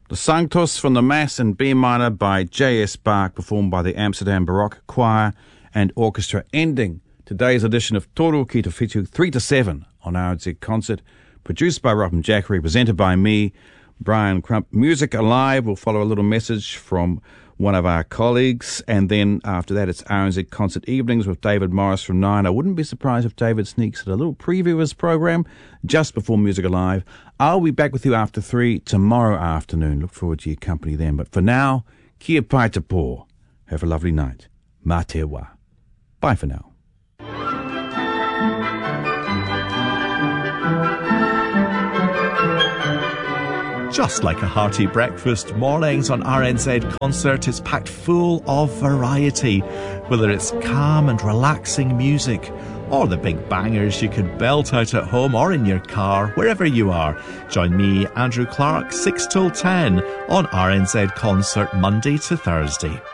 The Sanctus from the Mass in B minor by J.S. Bach, performed by the Amsterdam Baroque Choir and Orchestra, ending today's edition of Toru Ki Te Whitu 3 to 7 on RNZ Concert, produced by Robin Jackery, presented by me, Brian Crump. Music Alive will follow a little message from one of our colleagues, and then after that it's RNZ Concert Evenings with David Morris from 9. I wouldn't be surprised if David sneaks at a little preview of his program just before Music Alive. I'll be back with you after 3 tomorrow afternoon. Look forward to your company then. But for now, kia pai te pō. Have a lovely night. Mā te wā. Bye for now. Just like a hearty breakfast, mornings on RNZ Concert is packed full of variety. Whether it's calm and relaxing music, or the big bangers you could belt out at home or in your car, wherever you are. Join me, Andrew Clark, 6 till 10 on RNZ Concert, Monday to Thursday.